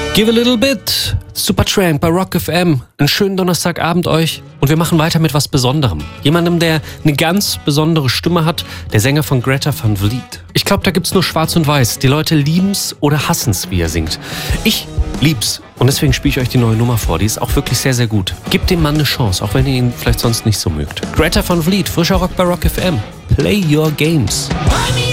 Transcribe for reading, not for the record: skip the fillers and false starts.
Give a little bit. Supertramp bei Rock FM. Einen schönen Donnerstagabend euch. Und wir machen weiter mit was Besonderem. Jemandem, der eine ganz besondere Stimme hat. Der Sänger von Greta Van Vliet. Ich glaube, da gibt's nur schwarz und weiß. Die Leute lieben's oder hassen's, wie er singt. Ich lieb's. Und deswegen spiele ich euch die neue Nummer vor. Die ist auch wirklich sehr, sehr gut. Gebt dem Mann eine Chance, auch wenn ihr ihn vielleicht sonst nicht so mögt. Greta Van Vliet, frischer Rock bei Rock FM. Play your games.